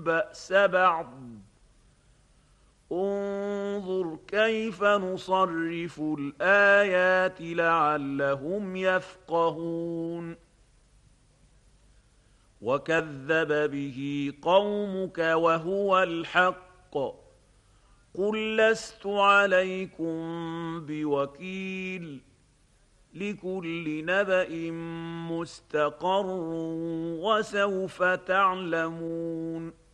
بأس بعض انظر كيف نصرف الآيات لعلهم يفقهون وكذب به قومك وهو الحق قل لست عليكم بوكيل لكل نبأ مستقر وسوف تعلمون